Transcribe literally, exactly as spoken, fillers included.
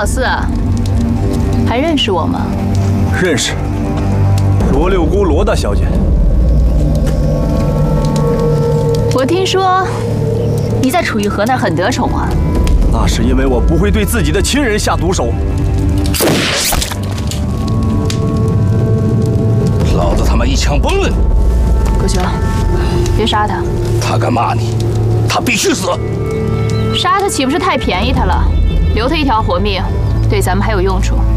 老四，还认识我吗？ 认识，罗六姑罗大小姐。 我听说你在楚玉和那儿很得宠啊。 那是因为我不会对自己的亲人下毒手。 老子他妈一枪崩了你！ 葛雄，别杀他。 他敢骂你，他必须死。 杀他岂不是太便宜他了？留他一条活命，对咱们还有用处。